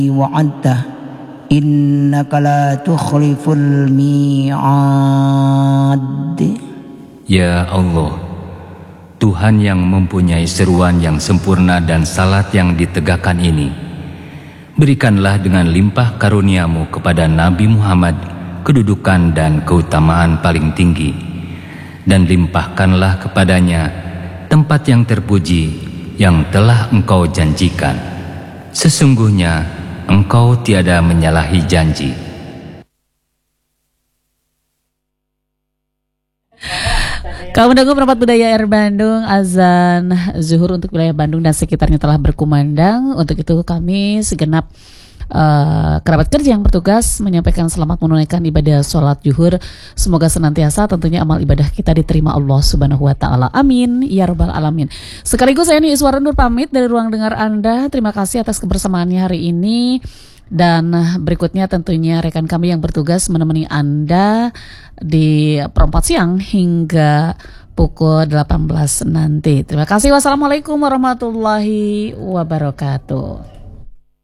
wa'adta innaka la tukhliful mi'ad. Ya Allah, Tuhan yang mempunyai seruan yang sempurna dan salat yang ditegakkan ini, berikanlah dengan limpah karuniamu kepada Nabi Muhammad kedudukan dan keutamaan paling tinggi, dan limpahkanlah kepadanya tempat yang terpuji yang telah Engkau janjikan. Sesungguhnya Engkau tiada menyalahi janji. Kaum mendengar perempat budaya Air Bandung, azan zuhur untuk wilayah Bandung dan sekitarnya telah berkumandang. Untuk itu kami segenap kerabat kerja yang bertugas menyampaikan selamat menunaikan ibadah sholat zuhur. Semoga senantiasa tentunya amal ibadah kita diterima Allah Subhanahu wa Ta'ala. Amin ya Rabbal Alamin. Sekaligus saya Nia Iswara Nur pamit dari ruang dengar Anda. Terima kasih atas kebersamaannya hari ini. Dan berikutnya tentunya rekan kami yang bertugas menemani Anda di perempat siang hingga pukul 18 nanti. Terima kasih. Wassalamualaikum warahmatullahi wabarakatuh.